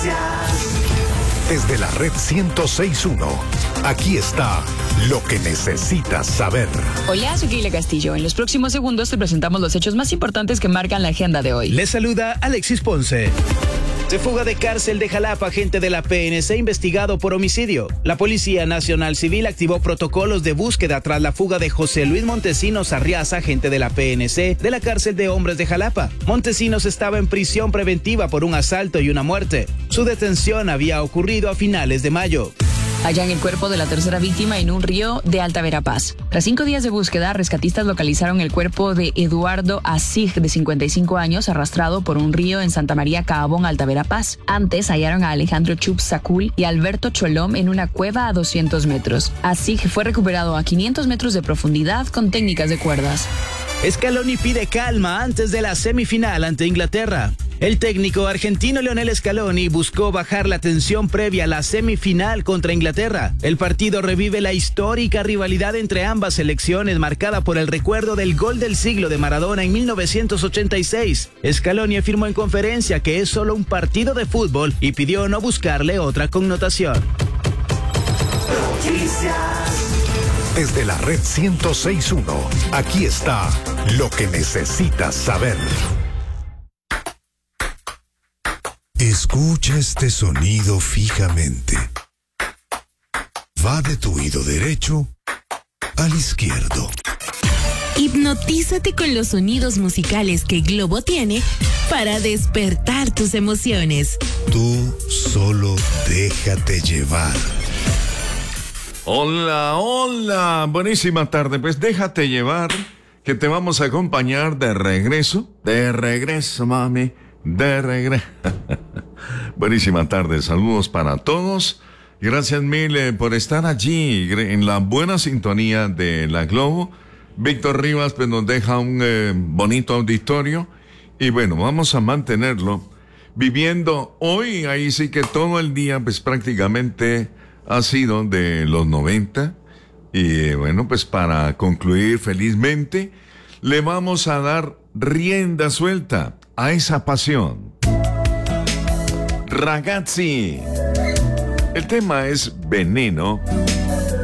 Desde la red 106.1, aquí está lo que necesitas saber. Hola, soy Keila Castillo. En los próximos segundos te presentamos los hechos más importantes que marcan la agenda de hoy. Les saluda Alexis Ponce. Se fuga de cárcel de Jalapa agente de la PNC investigado por homicidio. La Policía Nacional Civil activó protocolos de búsqueda tras la fuga de José Luis Montesinos Arriaza, agente de la PNC, de la cárcel de hombres de Jalapa. Montesinos estaba en prisión preventiva por un asalto y una muerte. Su detención había ocurrido a finales de mayo. Hallan el cuerpo de la tercera víctima en un río de Alta Verapaz. Tras 5 días de búsqueda, rescatistas localizaron el cuerpo de Eduardo Asig, de 55 años, arrastrado por un río en Santa María Caabón, Alta Verapaz. Antes hallaron a Alejandro Chup Sacul y Alberto Cholom en una cueva a 200 metros. Asig fue recuperado a 500 metros de profundidad con técnicas de cuerdas. Scaloni pide calma antes de la semifinal ante Inglaterra. El técnico argentino Lionel Scaloni buscó bajar la tensión previa a la semifinal contra Inglaterra. El partido revive la histórica rivalidad entre ambas selecciones, marcada por el recuerdo del gol del siglo de Maradona en 1986. Scaloni afirmó en conferencia que es solo un partido de fútbol y pidió no buscarle otra connotación. Desde la red 106.1, aquí está lo que necesitas saber. Escucha este sonido fijamente. Va de tu oído derecho al izquierdo. Hipnotízate con los sonidos musicales que Globo tiene para despertar tus emociones. Tú solo déjate llevar. Hola, hola, buenísima tarde. Pues déjate llevar, que te vamos a acompañar de regreso, mami, de regreso. Buenísima tarde, saludos para todos. Gracias mil por estar allí en la buena sintonía de la Globo. Víctor Rivas pues nos deja un bonito auditorio y bueno, vamos a mantenerlo viviendo hoy. Ahí sí que todo el día pues prácticamente ha sido de los 90 y bueno, pues para concluir felizmente le vamos a dar rienda suelta a esa pasión. Ragazzi, el tema es Veneno